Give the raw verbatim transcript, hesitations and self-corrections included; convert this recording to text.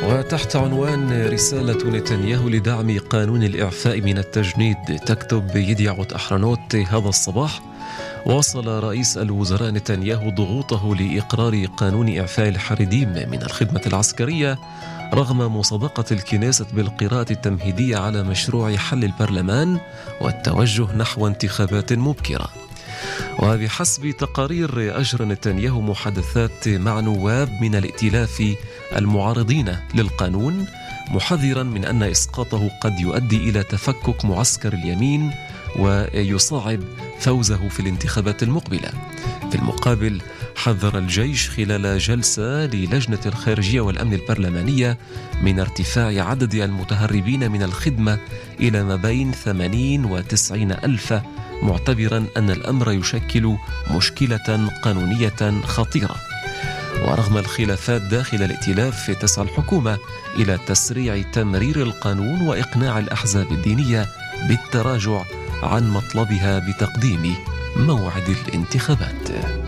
وتحت عنوان رسالة نتنياهو لدعم قانون الإعفاء من التجنيد، تكتب يديعوت أحرنوت هذا الصباح: واصل رئيس الوزراء نتنياهو ضغوطه لإقرار قانون إعفاء الحريديم من الخدمة العسكرية رغم مصادقة الكنيسة بالقراءة التمهيدية على مشروع حل البرلمان والتوجه نحو انتخابات مبكرة. وبحسب تقارير أجرى نتنياهو محادثات مع نواب من الائتلاف المعارضين للقانون، محذرا من أن إسقاطه قد يؤدي إلى تفكك معسكر اليمين ويصعب فوزه في الانتخابات المقبلة. في المقابل حذر الجيش خلال جلسة للجنة الخارجية والأمن البرلمانية من ارتفاع عدد المتهربين من الخدمة إلى ما بين ثمانين وتسعين ألف، معتبرا أن الأمر يشكل مشكلة قانونية خطيرة. ورغم الخلافات داخل الائتلاف تسعى الحكومة إلى تسريع تمرير القانون وإقناع الأحزاب الدينية بالتراجع عن مطلبها بتقديم موعد الانتخابات.